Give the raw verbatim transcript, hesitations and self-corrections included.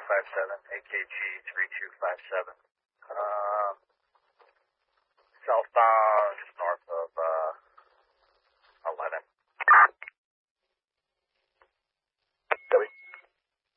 five seven, A K G three two five seven. Um, southbound